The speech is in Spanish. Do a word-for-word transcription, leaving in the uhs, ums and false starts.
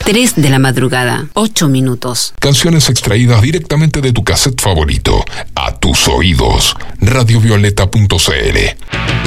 tres de la madrugada, ocho minutos. Canciones extraídas directamente de tu cassette favorito, a tus oídos. radiovioleta punto c l